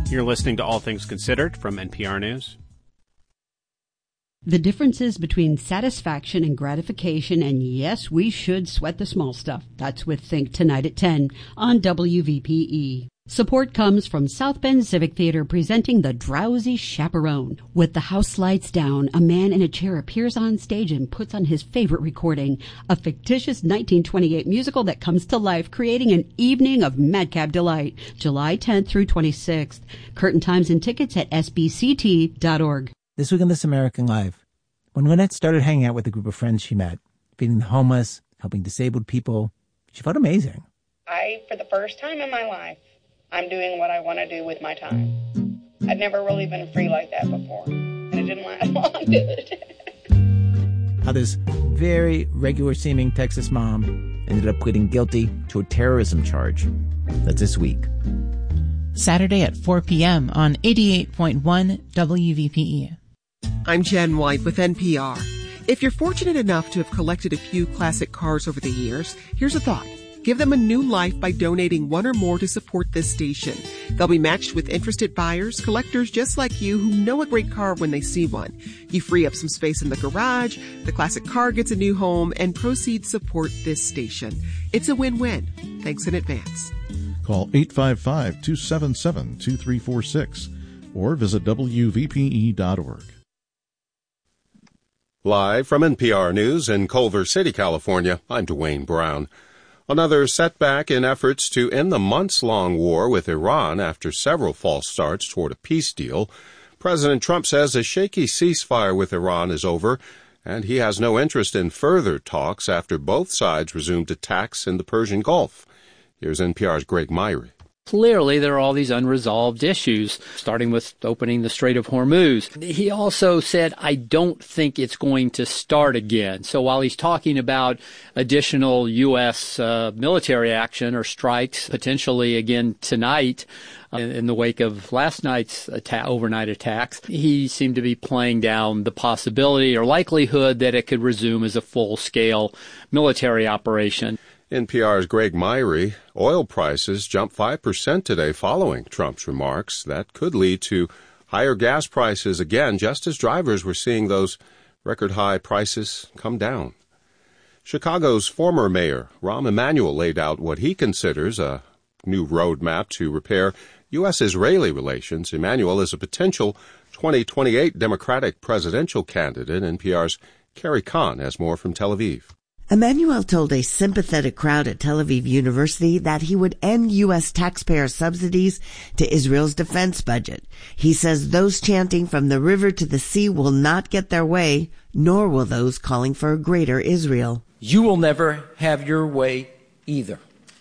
You're listening to All Things Considered from NPR News. The differences between satisfaction and gratification, and yes, we should sweat the small stuff. That's with Think tonight at 10 on WVPE. Support comes from South Bend Civic Theater presenting The Drowsy Chaperone. With the house lights down, a man in a chair appears on stage and puts on his favorite recording, a fictitious 1928 musical that comes to life, creating an evening of madcap delight. July 10th through 26th. Curtain times and tickets at sbct.org. This week on This American Life, when Lynette started hanging out with a group of friends she met, feeding the homeless, helping disabled people, she felt amazing. For the first time in my life, I'm doing what I want to do with my time. I'd never really been free like that before, and it didn't last long, did it? How this very regular-seeming Texas mom ended up pleading guilty to a terrorism charge. That's this week. Saturday at 4 p.m. on 88.1 WVPE. I'm Jen White with NPR. If you're fortunate enough to have collected a few classic cars over the years, here's a thought. Give them a new life by donating one or more to support this station. They'll be matched with interested buyers, collectors just like you who know a great car when they see one. You free up some space in the garage, the classic car gets a new home, and proceeds support this station. It's a win-win. Thanks in advance. Call 855-277-2346 or visit WVPE.org. Live from NPR News in Culver City, California, I'm Dwayne Brown. Another setback in efforts to end the months-long war with Iran after several false starts toward a peace deal. President Trump says a shaky ceasefire with Iran is over, and he has no interest in further talks after both sides resumed attacks in the Persian Gulf. Here's NPR's Greg Myrie. Clearly, there are all these unresolved issues, starting with opening the Strait of Hormuz. He also said, I don't think it's going to start again. So while he's talking about additional U.S. military action or strikes, potentially again tonight, in the wake of last night's overnight attacks, he seemed to be playing down the possibility or likelihood that it could resume as a full-scale military operation. NPR's Greg Myrie. Oil prices jumped 5% today following Trump's remarks. That could lead to higher gas prices again, just as drivers were seeing those record-high prices come down. Chicago's former mayor, Rahm Emanuel, laid out what he considers a new roadmap to repair U.S.-Israeli relations. Emanuel is a potential 2028 Democratic presidential candidate. NPR's Carrie Kahn has more from Tel Aviv. Emanuel told a sympathetic crowd at Tel Aviv University that he would end U.S. taxpayer subsidies to Israel's defense budget. He says those chanting from the river to the sea will not get their way, nor will those calling for a greater Israel. You will never have your way either.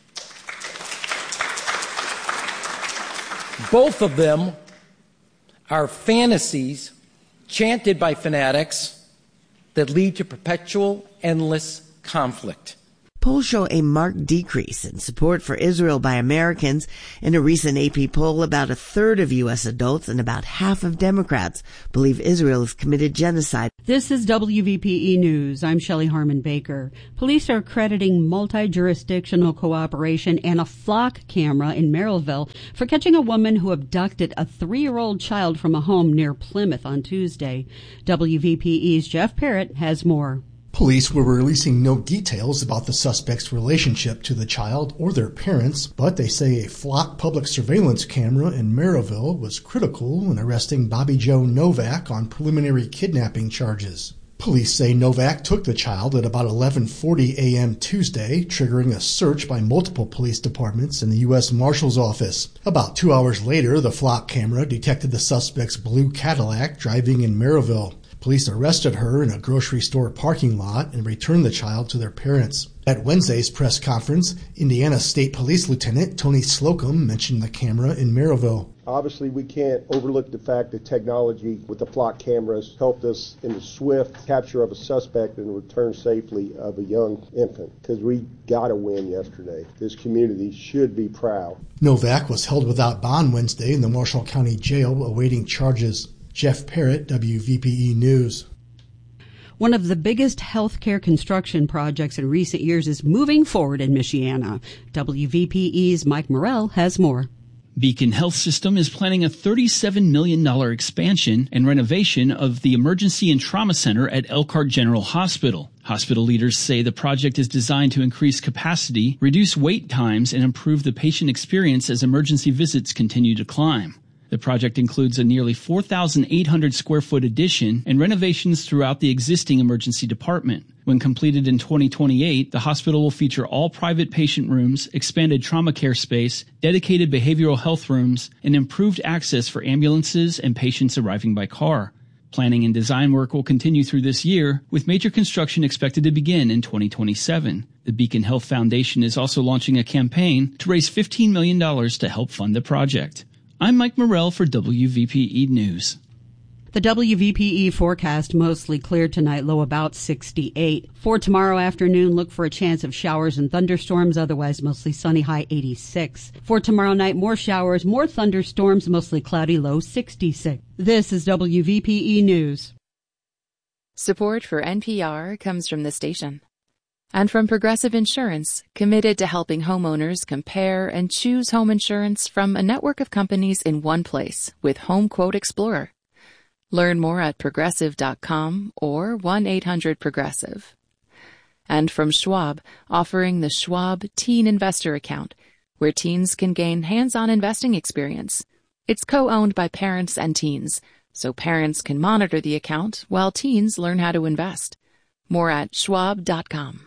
Both of them are fantasies chanted by fanatics that lead to perpetual, endless conflict. Polls show a marked decrease in support for Israel by Americans. In a recent AP poll, about a third of U.S. adults and about half of Democrats believe Israel has committed genocide. This is WVPE News. I'm Shelley Harmon Baker. Police are crediting multi-jurisdictional cooperation and a flock camera in Merrillville for catching a woman who abducted a 3-year-old child from a home near Plymouth on Tuesday. WVPE's Jeff Parrott has more. Police were releasing no details about the suspect's relationship to the child or their parents, but they say a flock public surveillance camera in Merrillville was critical in arresting Bobby Joe Novak on preliminary kidnapping charges. Police say Novak took the child at about 11:40 a.m. Tuesday, triggering a search by multiple police departments and the U.S. Marshal's Office. About 2 hours later, the flock camera detected the suspect's blue Cadillac driving in Merrillville. Police arrested her in a grocery store parking lot and returned the child to their parents. At Wednesday's press conference, Indiana State Police Lieutenant Tony Slocum mentioned the camera in Merrillville. Obviously, we can't overlook the fact that technology with the flock cameras helped us in the swift capture of a suspect and return safely of a young infant, because we got a win yesterday. This community should be proud. Novak was held without bond Wednesday in the Marshall County Jail awaiting charges. Jeff Parrott, WVPE News. One of the biggest healthcare construction projects in recent years is moving forward in Michiana. WVPE's Mike Morrell has more. Beacon Health System is planning a $37 million expansion and renovation of the Emergency and Trauma Center at Elkhart General Hospital. Hospital leaders say the project is designed to increase capacity, reduce wait times, and improve the patient experience as emergency visits continue to climb. The project includes a nearly 4,800 square foot addition and renovations throughout the existing emergency department. When completed in 2028, the hospital will feature all private patient rooms, expanded trauma care space, dedicated behavioral health rooms, and improved access for ambulances and patients arriving by car. Planning and design work will continue through this year, with major construction expected to begin in 2027. The Beacon Health Foundation is also launching a campaign to raise $15 million to help fund the project. I'm Mike Morrell for WVPE News. The WVPE forecast mostly clear tonight, low about 68. For tomorrow afternoon, look for a chance of showers and thunderstorms, otherwise mostly sunny, high 86. For tomorrow night, more showers, more thunderstorms, mostly cloudy, low 66. This is WVPE News. Support for NPR comes from the station and from Progressive Insurance, committed to helping homeowners compare and choose home insurance from a network of companies in one place with Home Quote Explorer. Learn more at progressive.com or 1-800-PROGRESSIVE. And from Schwab, offering the Schwab Teen Investor Account, where teens can gain hands-on investing experience. It's co-owned by parents and teens, so parents can monitor the account while teens learn how to invest. More at schwab.com.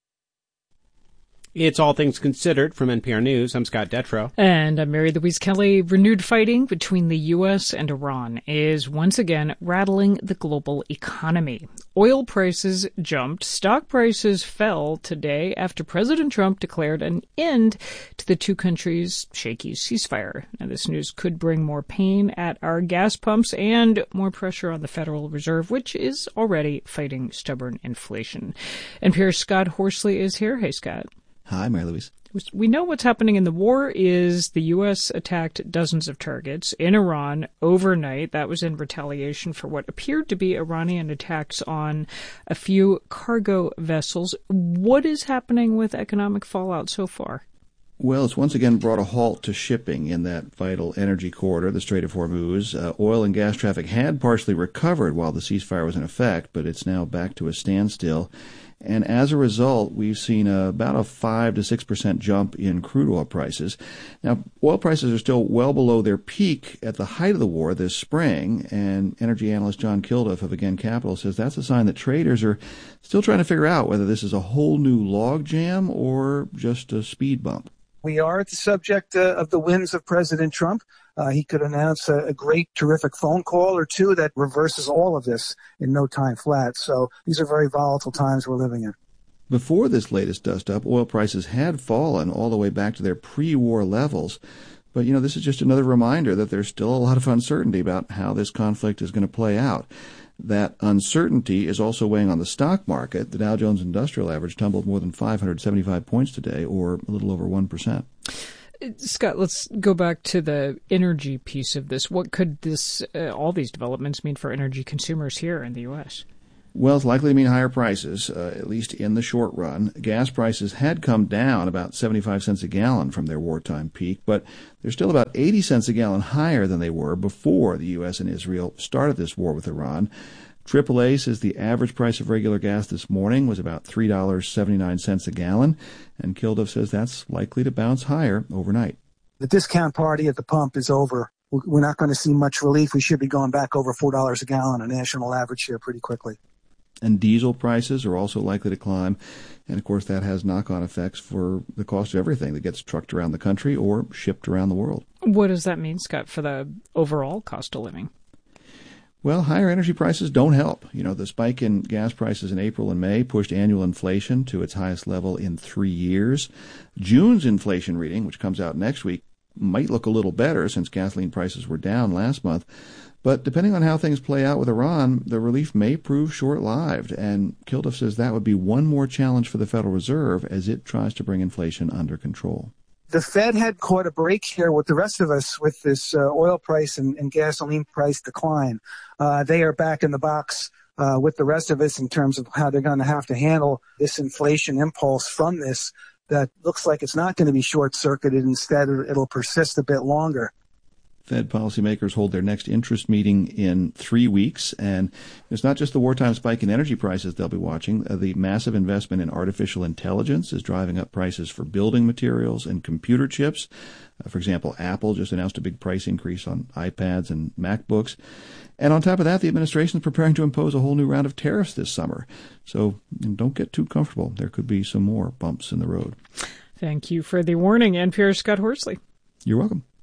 It's All Things Considered from NPR News. I'm Scott Detrow. And I'm Mary Louise Kelly. Renewed fighting between the U.S. and Iran is once again rattling the global economy. Oil prices jumped. Stock prices fell today after President Trump declared an end to the two countries' shaky ceasefire. Now, this news could bring more pain at our gas pumps and more pressure on the Federal Reserve, which is already fighting stubborn inflation. NPR's Scott Horsley is here. Hey, Scott. Hi, Mary Louise. We know what's happening in the war is the U.S. attacked dozens of targets in Iran overnight. That was in retaliation for what appeared to be Iranian attacks on a few cargo vessels. What is happening with economic fallout so far? Well, it's once again brought a halt to shipping in that vital energy corridor, the Strait of Hormuz. Oil and gas traffic had partially recovered while the ceasefire was in effect, but it's now back to a standstill. And as a result, we've seen about a 5 to 6% jump in crude oil prices. Now, oil prices are still well below their peak at the height of the war this spring, and energy analyst John Kilduff of Again Capital says that's a sign that traders are still trying to figure out whether this is a whole new logjam or just a speed bump. We are the subject of the whims of President Trump. He could announce a great, terrific phone call or two that reverses all of this in no time flat. So these are very volatile times we're living in. Before this latest dust-up, oil prices had fallen all the way back to their pre-war levels. But, this is just another reminder that there's still a lot of uncertainty about how this conflict is going to play out. That uncertainty is also weighing on the stock market. The Dow Jones Industrial Average tumbled more than 575 points today, or a little over 1%. Scott, let's go back to the energy piece of this. What could all these developments mean for energy consumers here in the U.S.? Well, it's likely to mean higher prices, at least in the short run. Gas prices had come down about 75 cents a gallon from their wartime peak, but they're still about 80 cents a gallon higher than they were before the U.S. and Israel started this war with Iran. AAA says the average price of regular gas this morning was about $3.79 a gallon, and Kilduff says that's likely to bounce higher overnight. The discount party at the pump is over. We're not going to see much relief. We should be going back over $4 a gallon, a national average here pretty quickly. And diesel prices are also likely to climb. And, of course, that has knock-on effects for the cost of everything that gets trucked around the country or shipped around the world. What does that mean, Scott, for the overall cost of living? Well, higher energy prices don't help. The spike in gas prices in April and May pushed annual inflation to its highest level in 3 years. June's inflation reading, which comes out next week, might look a little better since gasoline prices were down last month. But depending on how things play out with Iran, the relief may prove short-lived. And Kilduff says that would be one more challenge for the Federal Reserve as it tries to bring inflation under control. The Fed had caught a break here with the rest of us with this oil price and gasoline price decline. They are back in the box with the rest of us in terms of how they're going to have to handle this inflation impulse from this. that looks like it's not going to be short-circuited. Instead, it'll persist a bit longer. Fed policymakers hold their next interest meeting in 3 weeks, and it's not just the wartime spike in energy prices they'll be watching. The massive investment in artificial intelligence is driving up prices for building materials and computer chips. For example, Apple just announced a big price increase on iPads and MacBooks. And on top of that, the administration is preparing to impose a whole new round of tariffs this summer. So don't get too comfortable. There could be some more bumps in the road. Thank you for the warning, NPR's Scott Horsley. You're welcome.